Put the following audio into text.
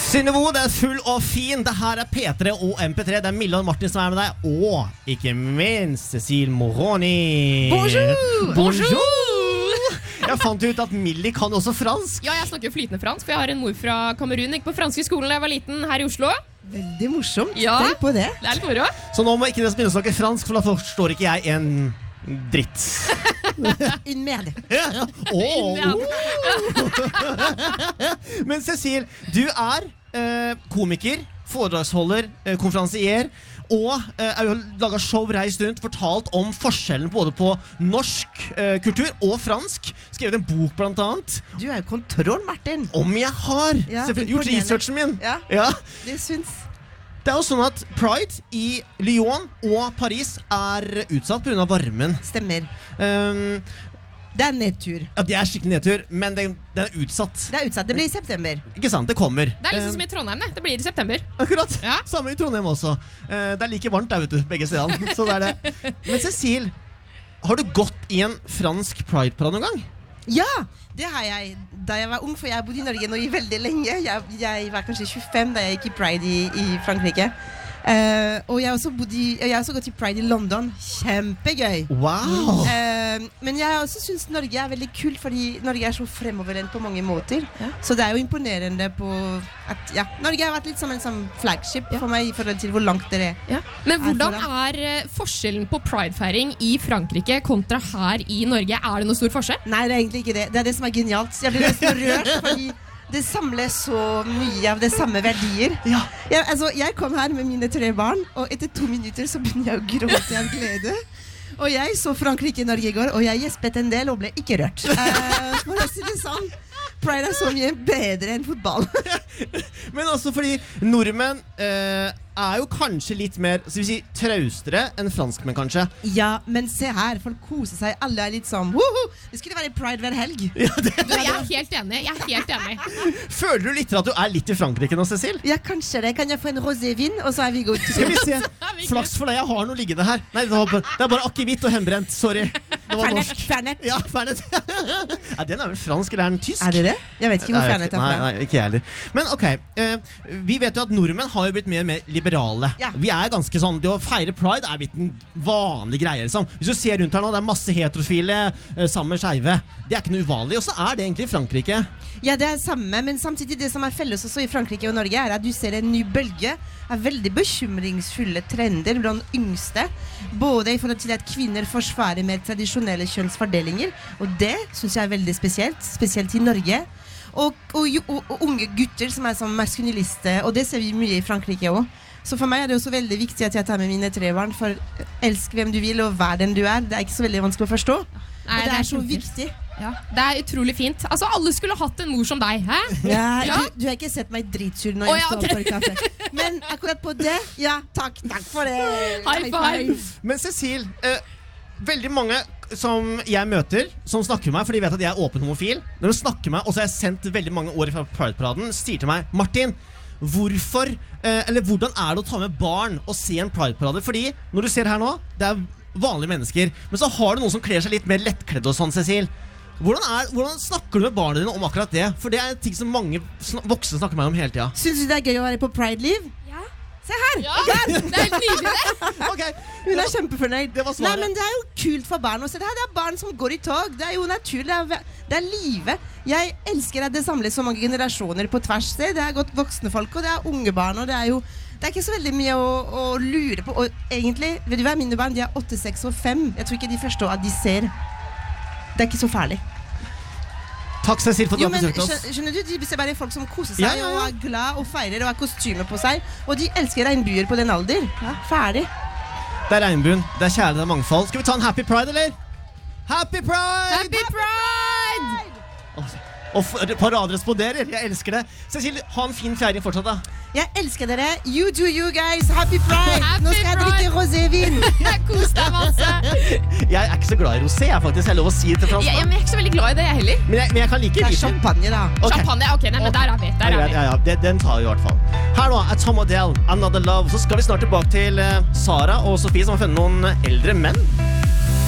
Synnevo, det full og fin. Det her P3 og MP3. Det Mille og Martin som med deg. Og ikke minst Cécile Moroni. Bonjour! Bonjour! Jeg fant ut at Millie kan også fransk. Ja, jeg snakker flytende fransk, for jeg har en mor fra Kamerun. Gikk på fransk i skolen da jeg var liten her i Oslo. Veldig morsomt. Ja, Tenk på det. Det litt moro. Så nå må ikke dere begynne å snakke fransk, for da forstår ikke jeg en dritt. Une merde. Ja. Men Cécile, du komiker, foredragsholder, konferansier, og har laget show reist rundt, fortalt om forskjellen både på norsk kultur og fransk. Skrevet en bok blant annet. Du jo kontroll, Martin. Om jeg har! Ja, selvfølgelig gjort researchen min. Ja, det syns. Det jo sånn at Pride i Lyon og Paris utsatt på grunn av varmen. Stemmer. Det nedtur. Ja, det skikkelig nedtur, men den utsatt. Det utsatt, det blir i september. Ikke sant, det kommer. Det liksom som i Trondheim, det blir i september. Akkurat, Ja. Samme i Trondheim også. Det like varmt der, vet du, begge stedene. Så det det. Men Cécile, har du gått i en fransk Pride-parade noen gang? Ja, det har jeg. Da jeg var ung, for jeg bodde i Norge nå i veldig lenge. Jeg var kanskje 25 da jeg gikk i Pride i Frankrike. Og jeg har også gått i Pride i London. Kjempegøy. Wow! Men jeg også synes Norge veldig kult, fordi Norge så fremoverlent på mange måter. Så det jo imponerende på at Norge har vært litt som en sånn flagship for meg i forhold til hvor langt dere Men hvordan forskjellen på Pride-feiring i Frankrike kontra her i Norge? Det noe stor forskjell? Nei, det egentlig ikke det. Det det som genialt. Jeg blir nesten rørt, fordi det samler så mye av det samme verdier. Jeg kom her med mine 3 barn, og etter 2 minutter så begynner jeg å gråte av glede. Og jeg så Frankrike i Norge i går, og jeg gjespet en del og ble ikke rørt. For å si det sånn, Pride så mye bedre enn fotball. Men også fordi nordmenn jo kanskje litt mer, skal vi si, traustere enn franskmenn kanskje. Ja, men se her, folk koser seg, alle litt sånn, woho! Det skulle være Pride hver helg. Ja, Jeg helt enig. Føler du litt at du litt i Frankrike nå, Cécile? Ja, kanskje det. Kan jeg få en rosévin, og så vi godt. Skal vi se, flaks for deg, jeg har noe liggende her. Nei, det bare akevitt og hembrent, sorry. Det var norsk. Fernet. Ja, Fernet. Den vel fransk, eller den tysk? Det det? Jeg vet ikke hvor Fernet fra. Nei, ikke jeg heller. Men ok, vi vet jo at nordmenn har jo blitt mer og mer liberale. Ja. Vi ganske sånn, det å feire Pride blitt en vanlig greie, liksom. Hvis du ser rundt her nå, det masse heterofile sammen med skeive. Det ikke noe uvanlig, og så det egentlig i Frankrike. Ja, det samme, men samtidig det som felles også i Frankrike og Norge at du ser en ny bølge av veldig bekymringsfulle trender blant yngste, både i forhold til at kvinner forsvarer mer tradisjonelle kjønnsfordelinger, og det synes jeg veldig spesielt i Norge, og unge gutter som sånn maskuliniste, og det ser vi mye i Frankrike også. Så for meg det også veldig viktig at jeg tar med mine 3 barn, for elsk hvem du vil og vær den du det ikke så veldig vanskelig å forstå. Nei, og det så viktig. Ja, det utrolig fint. Altså, alle skulle hatt en mor som deg, hæ? Ja, du har ikke sett meg dritsur når jeg står for kaffe. Men akkurat på det, takk for det. High five. Men Cécile, veldig mange som jeg møter, som snakker med meg, for de vet at jeg åpen homofil. Når de snakker med meg, og så har jeg sendt veldig mange år fra Pride-paraden, sier til meg, Martin, hvordan det å ta med barn og se en Pride-parade? Fordi, når du ser her nå, det vanlige mennesker, men så har du noen som kler seg litt mer lettkledde og sånn, Cécile. Hvordan snakker du med barna dine om akkurat det? For det en ting som mange voksne snakker med meg om hele tiden. Synes du det gøy å være på Pride-liv? Ja. Se her! Ja, det helt nydelig det! Okay. Hun kjempefornøyd. Det var svaret. Nei, men det jo kult for barn å se det her. Det barn som går i tog. Det jo naturlig. Det livet. Jeg elsker at det samles så mange generasjoner på tvers. Det godt voksne folk, og det unge barn, og det jo det ikke så veldig mye å lure på. Og egentlig, vet du hva, mine barn, de 8, 6 og 5. Jeg tror ikke de forstår at de ser. Det ikke så farlig. Takk, Cécile, for at du har besøkt oss. Skjønner du, de ser bare folk som koser seg og glad og feirer og har kostymer på seg. Og de elsker regnbuer på den alder. Ferdig. Det regnbuen, det kjærlighet, det mangfold. Skal vi ta en Happy Pride, eller? Happy Pride! Happy Pride! Og parader responderer, jeg elsker det. Cécile, ha en fin feiring fortsatt da. Jeg elsker dere. You do you guys. Happy Pride. Nå skal jeg drikke rosévin. Kos deg masse. Jeg ikke så glad i rosé, faktisk. Jeg lov å si det til fransk. Jeg ikke så veldig glad i det, jeg heller. Men jeg kan like det champagne da. Okay. Champagne, ok, nei, men der vi. Ja, den tar vi i hvert fall. Her nå Tom Odell, Another Love. Så skal vi snart tilbake til Sara og Sofie som har funnet noen eldre menn.